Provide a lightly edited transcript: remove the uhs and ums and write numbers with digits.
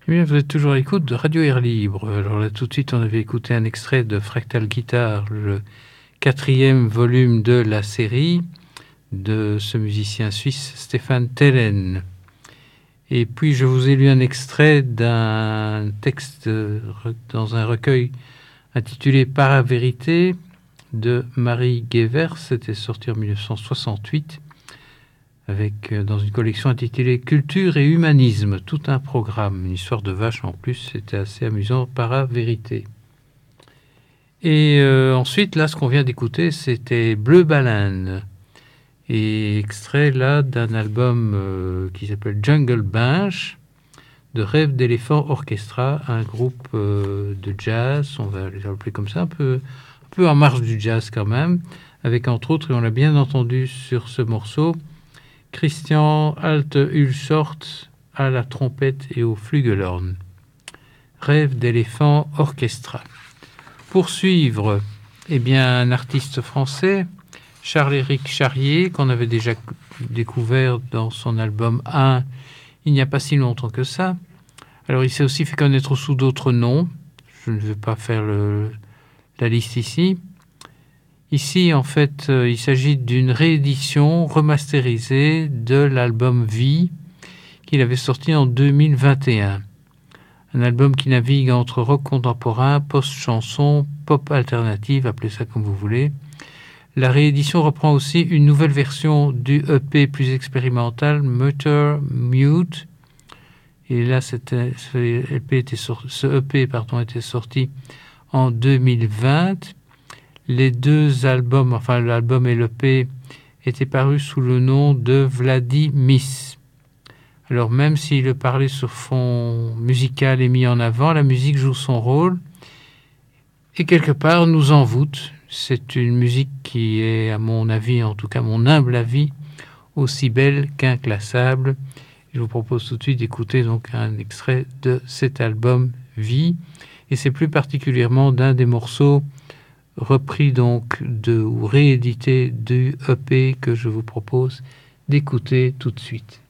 Eh bien, vous êtes toujours à l'écoute de Radio Air Libre. Alors là, tout de suite, on avait écouté un extrait de Fractal Guitar, le 4e volume de la série de ce musicien suisse Stéphane Tellen. Et puis, je vous ai lu un extrait d'un texte dans un recueil intitulé Para-vérité de Marie Guévert. C'était sorti en 1968. Dans une collection intitulée Culture et humanisme, tout un programme, une histoire de vache en plus, c'était assez amusant, Para-vérité. Et ensuite, là, ce qu'on vient d'écouter, c'était Bleu Baleine, et extrait là d'un album qui s'appelle Jungle Bench, de Rêve d'éléphant orchestra, un groupe de jazz, on va les appeler comme ça, un peu en marge du jazz quand même, avec entre autres, et on l'a bien entendu sur ce morceau, Christian Alt-Ulsort à la trompette et au flugelhorn. Rêve d'éléphant orchestra. Pour suivre, un artiste français, Charles-Éric Charrier, qu'on avait déjà découvert dans son album 1, il n'y a pas si longtemps que ça. Alors, il s'est aussi fait connaître sous d'autres noms. Je ne vais pas faire la liste ici. Ici, en fait, il s'agit d'une réédition remasterisée de l'album Vie qu'il avait sorti en 2021. Un album qui navigue entre rock contemporain, post-chanson, pop alternative, appelez ça comme vous voulez. La réédition reprend aussi une nouvelle version du EP plus expérimental, Mutter Mute. Et là, ce EP était sorti en 2020. Les deux albums, enfin l'album et l'EP, étaient parus sous le nom de Vladimir. Alors même si le parler sur fond musical est mis en avant, la musique joue son rôle et quelque part nous envoûte. C'est une musique qui est, à mon avis, en tout cas mon humble avis, aussi belle qu'inclassable. Je vous propose tout de suite d'écouter donc un extrait de cet album Vie, et c'est plus particulièrement d'un des morceaux repris donc ou réédité du EP que je vous propose d'écouter tout de suite.